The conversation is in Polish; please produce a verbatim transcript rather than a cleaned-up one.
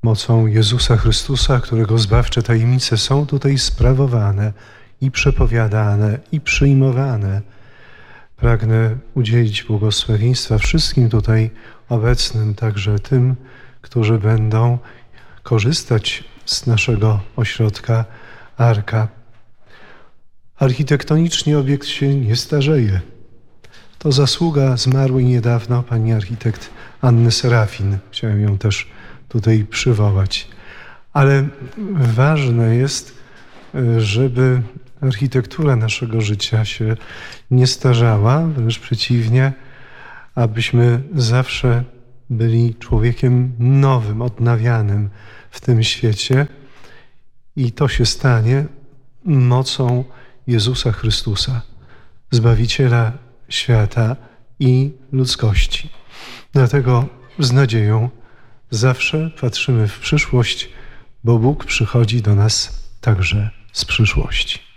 mocą Jezusa Chrystusa, którego zbawcze tajemnice są tutaj sprawowane i przepowiadane i przyjmowane. Pragnę udzielić błogosławieństwa wszystkim tutaj obecnym, także tym, którzy będą korzystać z naszego ośrodka Arka. Architektonicznie obiekt się nie starzeje. To zasługa zmarłej niedawno pani architekt Anny Serafin. Chciałem ją też tutaj przywołać. Ale ważne jest, żeby architektura naszego życia się nie starzała, wręcz przeciwnie, abyśmy zawsze byli człowiekiem nowym, odnawianym w tym świecie i to się stanie mocą Jezusa Chrystusa, Zbawiciela świata i ludzkości. Dlatego z nadzieją zawsze patrzymy w przyszłość, bo Bóg przychodzi do nas także z przyszłości.